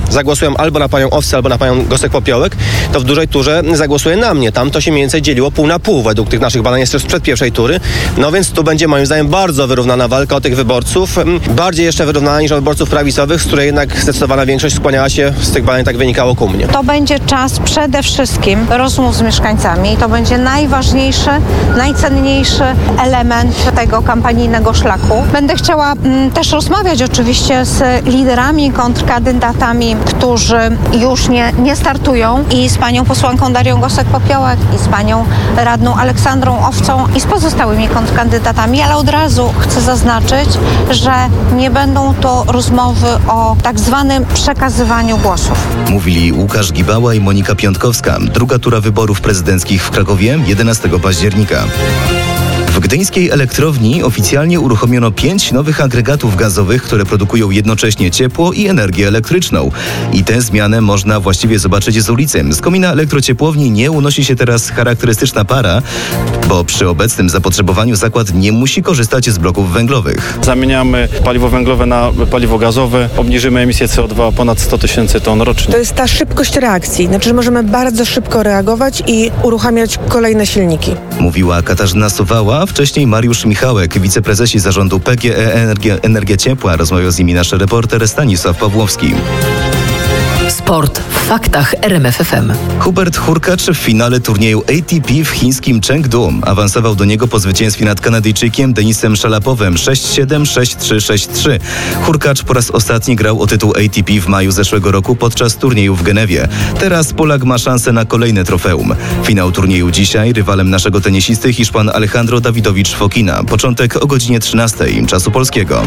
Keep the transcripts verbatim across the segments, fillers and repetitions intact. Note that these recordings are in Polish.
zagłosują albo na panią Owcę, albo na panią Gosek-Popiołek, to w dużej turze zagłosuje na mnie. Tam to się mniej więcej dzieliło pół na pół według tych naszych badań jeszcze sprzed pierwszej tury. No więc tu będzie moim zdaniem bardzo wyrównana walka o tych wyborców. Bardziej jeszcze wyrównana niż o wyborców prawicowych, z której jednak zdecydowana większość skłaniała się, z tych badań tak wynikało, ku mnie. To będzie czas przede wszystkim rozmów z mieszkańcami. To będzie najważniejszy, najcenniejszy element tego kampanijnego szlaku. Będę chciała m, też rozmawiać oczywiście z liderami, kontrkandydatami, którzy już nie, nie startują, i z panią posłanką Darią Gosek-Popiołek, i z panią radną Aleksandrą Owcą, i z pozostałymi kontrkandydatami, ale od razu chcę zaznaczyć, że nie będą to rozmowy o tak zwanym przekazywaniu głosów. Mówili Łukasz Gibała i Monika Piątkowska. Druga tura wyborów prezydenckich w Krakowie jedenastego października. W gdyńskiej elektrowni oficjalnie uruchomiono pięć nowych agregatów gazowych, które produkują jednocześnie ciepło i energię elektryczną. I tę zmianę można właściwie zobaczyć z ulicy. Z komina elektrociepłowni nie unosi się teraz charakterystyczna para, bo przy obecnym zapotrzebowaniu zakład nie musi korzystać z bloków węglowych. Zamieniamy paliwo węglowe na paliwo gazowe, obniżymy emisję C O dwa o ponad sto tysięcy ton rocznie. To jest ta szybkość reakcji, znaczy, że możemy bardzo szybko reagować i uruchamiać kolejne silniki. Mówiła Katarzyna Sowała. Wcześniej Mariusz Michałek, wiceprezesi zarządu P G E Energia, Energia Ciepła. Rozmawiał z nimi nasz reporter Stanisław Pawłowski. Sport w faktach R M F F M. Hubert Hurkacz w finale turnieju A T P w chińskim Chengdu awansował do niego po zwycięstwie nad Kanadyjczykiem Denisem Szalapowem sześć siedem, sześć trzy, sześć trzy. Hurkacz po raz ostatni grał o tytuł A T P w maju zeszłego roku podczas turnieju w Genewie. Teraz Polak ma szansę na kolejne trofeum. Finał turnieju dzisiaj. Rywalem naszego tenisisty Hiszpan Alejandro Dawidowicz Fokina. Początek o godzinie trzynastej czasu polskiego.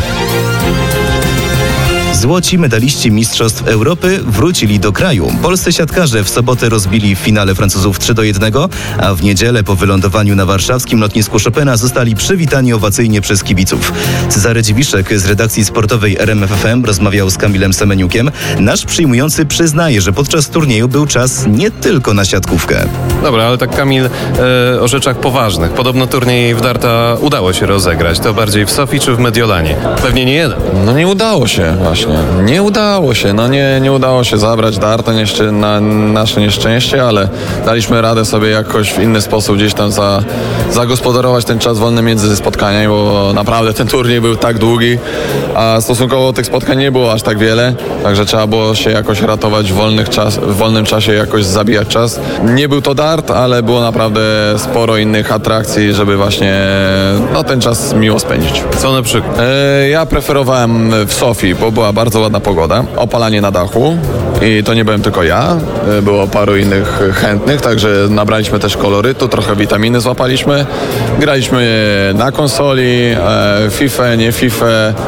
Złoci medaliści Mistrzostw Europy wrócili do kraju. Polscy siatkarze w sobotę rozbili w finale Francuzów trzy do jednego, a w niedzielę po wylądowaniu na warszawskim lotnisku Chopina zostali przywitani owacyjnie przez kibiców. Cezary Dziwiszek z redakcji sportowej R M F F M rozmawiał z Kamilem Semeniukiem. Nasz przyjmujący przyznaje, że podczas turnieju był czas nie tylko na siatkówkę. Dobra, ale tak Kamil, e, o rzeczach poważnych. Podobno turniej w darta udało się rozegrać. To bardziej w Sofii czy w Mediolanie? Pewnie nie jeden. No nie udało się właśnie. Nie udało się, no nie, nie udało się zabrać darta nieszczę- na nasze nieszczęście, ale daliśmy radę sobie jakoś w inny sposób gdzieś tam za, zagospodarować ten czas wolny między spotkaniami, bo naprawdę ten turniej był tak długi, a stosunkowo tych spotkań nie było aż tak wiele, także trzeba było się jakoś ratować w, wolnych czas, w wolnym czasie, jakoś zabijać czas. Nie był to dart, ale było naprawdę sporo innych atrakcji, żeby właśnie no, ten czas miło spędzić. Co na przykład? E, ja preferowałem w Sofii, bo była bardzo ładna pogoda, opalanie na dachu i to nie byłem tylko ja, było paru innych chętnych, także nabraliśmy też kolorytu, trochę witaminy złapaliśmy, graliśmy na konsoli, e, FIFA, nie FIFA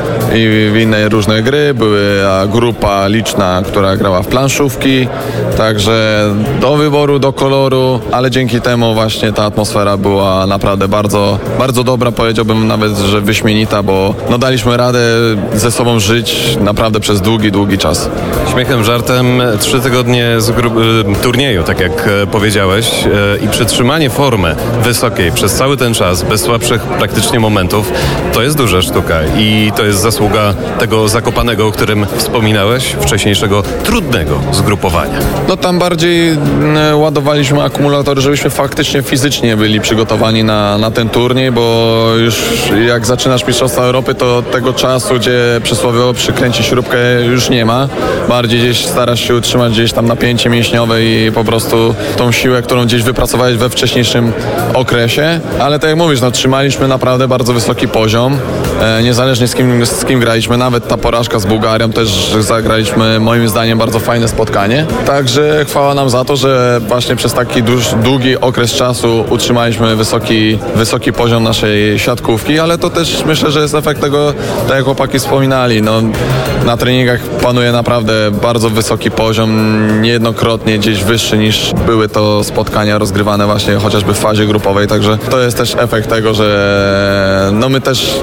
i w inne różne gry, była grupa liczna, która grała w planszówki, także do wyboru, do koloru, ale dzięki temu właśnie ta atmosfera była naprawdę bardzo, bardzo dobra, powiedziałbym nawet, że wyśmienita, bo no daliśmy radę ze sobą żyć naprawdę przez długi, długi czas. Śmiechem, żartem, trzy tygodnie z gru- turnieju, tak jak powiedziałeś, i przetrzymanie formy wysokiej przez cały ten czas, bez słabszych praktycznie momentów, to jest duża sztuka i to jest zasługa tego Zakopanego, o którym wspominałeś, wcześniejszego trudnego zgrupowania. No tam bardziej e, ładowaliśmy akumulatory, żebyśmy faktycznie fizycznie byli przygotowani na, na ten turniej, bo już jak zaczynasz Mistrzostwa Europy, to tego czasu, gdzie przysłowiowo przykręci śrubkę, już nie ma. Bardziej gdzieś starasz się utrzymać gdzieś tam napięcie mięśniowe i po prostu tą siłę, którą gdzieś wypracowałeś we wcześniejszym okresie. Ale tak jak mówisz, no trzymaliśmy naprawdę bardzo wysoki poziom. E, niezależnie z kim, z kim graliśmy, nawet ta porażka z Bułgarią też zagraliśmy moim zdaniem bardzo fajne spotkanie. Także chwała nam za to, że właśnie przez taki duż, długi okres czasu utrzymaliśmy wysoki, wysoki poziom naszej siatkówki, ale to też myślę, że jest efekt tego, tak jak chłopaki wspominali, no na treningach panuje naprawdę bardzo wysoki poziom, niejednokrotnie gdzieś wyższy niż były to spotkania rozgrywane właśnie chociażby w fazie grupowej, także to jest też efekt tego, że no my też zdrowo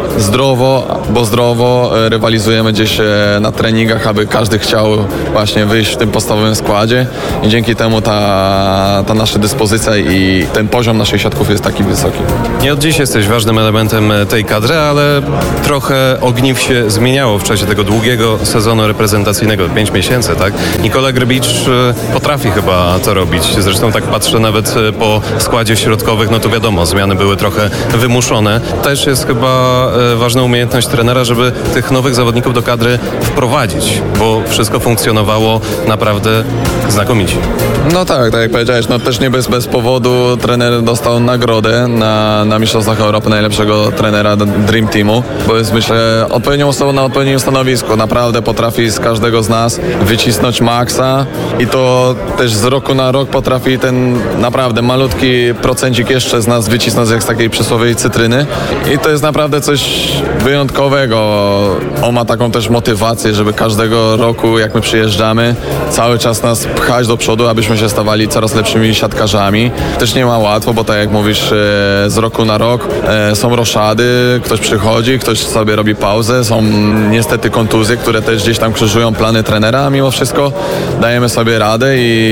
zdrowo, bo zdrowo rywalizujemy gdzieś na treningach, aby każdy chciał właśnie wyjść w tym podstawowym składzie i dzięki temu ta, ta nasza dyspozycja i ten poziom naszych siatków jest taki wysoki. Nie od dziś jesteś ważnym elementem tej kadry, ale trochę ogniw się zmieniało w czasie tego długiego sezonu reprezentacyjnego, pięć miesięcy, tak? Nikola Grbić potrafi chyba to robić. Zresztą tak patrzę nawet po składzie środkowych, no to wiadomo, zmiany były trochę wymuszone. Też jest chyba ważna umiejętność trenera, żeby tych nowych zawodników do kadry wprowadzić, bo wszystko funkcjonowało naprawdę znakomicie. No tak, tak jak powiedziałeś, no też nie bez, bez powodu trener dostał nagrodę na, na Mistrzostwach Europy najlepszego trenera Dream Teamu, bo jest, myślę, odpowiednią osobą na odpowiednim stanowisku. Naprawdę potrafi z każdego z nas wycisnąć maksa i to też z roku na rok potrafi ten naprawdę malutki procencik jeszcze z nas wycisnąć jak z takiej przysłowiowej cytryny i to jest naprawdę coś wyjątkowego. On ma taką też motywację, żeby każdego roku, jak my przyjeżdżamy, cały czas nas pchać do przodu, abyśmy się stawali coraz lepszymi siatkarzami. Też nie ma łatwo, bo tak jak mówisz, z roku na rok są roszady, ktoś przychodzi, ktoś sobie robi pauzę, są niestety kontuzje, które też gdzieś tam krzyżują plany trenera, a mimo wszystko dajemy sobie radę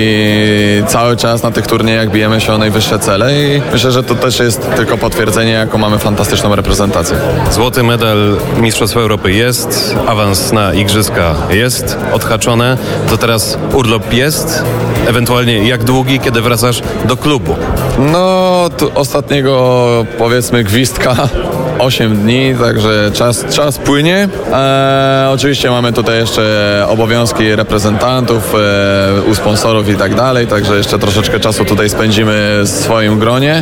i cały czas na tych turniejach bijemy się o najwyższe cele i myślę, że to też jest tylko potwierdzenie, jaką mamy fantastyczną reprezentację. Złoty medal Mistrzostw Europy jest, awans na Igrzyska jest, odhaczone, to teraz urlop jest, ewentualnie jak długi, kiedy wracasz do klubu? No, tu ostatniego powiedzmy gwizdka osiem dni, także czas, czas płynie. E, oczywiście mamy tutaj jeszcze obowiązki reprezentantów, e, u sponsorów i tak dalej, także jeszcze troszeczkę czasu tutaj spędzimy w swoim gronie.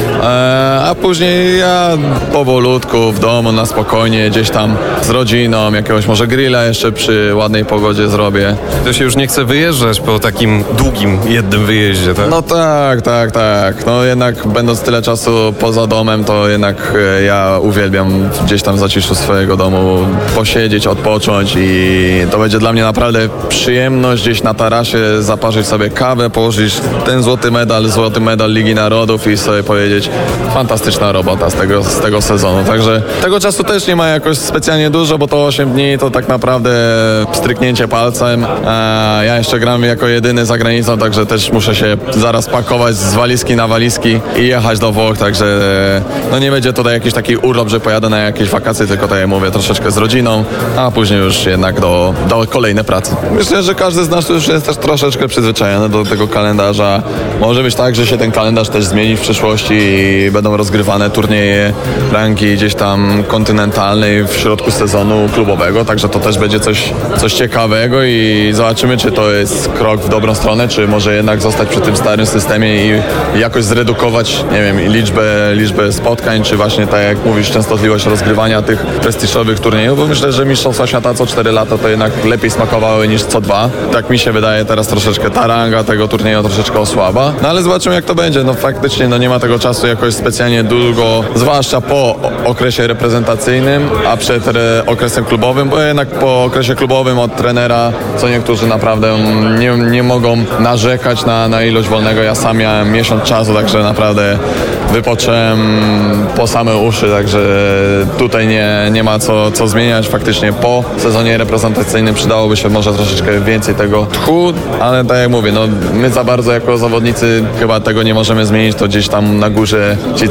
E, a później ja powolutku w domu, na spokojnie, gdzieś tam z rodziną, jakiegoś może grilla jeszcze przy ładnej pogodzie zrobię. To się już nie chce wyjeżdżać po takim długim jednym wyjeździe, tak? No tak, tak, tak. No jednak będąc tyle czasu poza domem, to jednak e, ja uwielbiam gdzieś tam w zaciszu swojego domu posiedzieć, odpocząć i to będzie dla mnie naprawdę przyjemność gdzieś na tarasie zaparzyć sobie kawę, położyć ten złoty medal, złoty medal Ligi Narodów i sobie powiedzieć fantastyczna robota z tego, z tego sezonu. Także tego czasu też nie ma jakoś specjalnie dużo, bo to osiem dni to tak naprawdę stryknięcie palcem. A ja jeszcze gram jako jedyny za granicą, także też muszę się zaraz pakować z walizki na walizki i jechać do Włoch, także no nie będzie tutaj jakiś taki urlop, że pojadę na jakieś wakacje, tylko tak jak mówię, troszeczkę z rodziną, a później już jednak do, do kolejnej pracy. Myślę, że każdy z nas już jest też troszeczkę przyzwyczajony do tego kalendarza. Może być tak, że się ten kalendarz też zmieni w przyszłości i będą rozgrywane turnieje rangi gdzieś tam kontynentalnej w środku sezonu klubowego, także to też będzie coś, coś ciekawego i zobaczymy, czy to jest krok w dobrą stronę, czy może jednak zostać przy tym starym systemie i jakoś zredukować, nie wiem, liczbę, liczbę spotkań, czy właśnie tak jak mówisz, częstotliwość rozgrywania tych prestiżowych turniejów, bo myślę, że Mistrzostwa Świata co cztery lata to jednak lepiej smakowały niż co dwa. Tak mi się wydaje, teraz troszeczkę ta ranga tego turnieju troszeczkę osłaba. No ale zobaczymy, jak to będzie. No faktycznie no nie ma tego czasu jakoś specjalnie długo, zwłaszcza po okresie reprezentacyjnym, a przed re- okresem klubowym, bo jednak po okresie klubowym od trenera, co niektórzy naprawdę nie, nie mogą narzekać na, na ilość wolnego. Ja sam miałem miesiąc czasu, także naprawdę wypocząłem po same uszy, także tutaj nie, nie ma co, co zmieniać. Faktycznie po sezonie reprezentacyjnym przydałoby się może troszeczkę więcej tego tchu, ale tak jak mówię, no my za bardzo jako zawodnicy chyba tego nie możemy zmienić, to gdzieś tam na górze ci,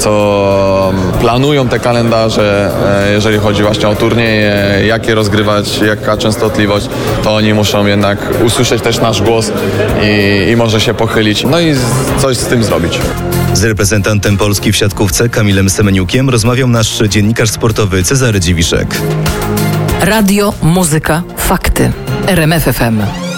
co planują te kalendarze, jeżeli chodzi właśnie o turnieje, jakie rozgrywać, jaka częstotliwość, to oni muszą jednak usłyszeć też nasz głos i, i może się pochylić, no i coś z tym zrobić. Z reprezentantem Polski w siatkówce Kamilem Semeniukiem rozmawiał nasz dziennikarz sportowy Cezary Dziwiszek. Radio, muzyka, fakty. R M F F M.